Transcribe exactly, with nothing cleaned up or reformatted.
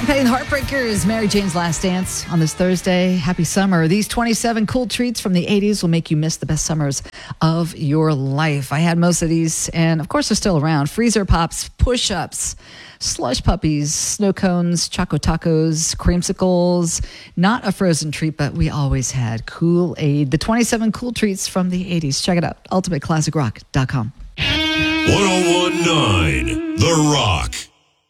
Tom Petty and the Heartbreakers, Mary Jane's Last Dance on this Thursday. Happy summer. These twenty-seven cool treats from the eighties will make you miss the best summers of your life. I had most of these, and of course they're still around. Freezer Pops, Push-Ups, Slush Puppies, Snow Cones, Choco Tacos, Creamsicles. Not a frozen treat, but we always had Kool-Aid. The twenty-seven cool treats from the eighties. Check it out, ultimate classic rock dot com. ten nineteen The Rock.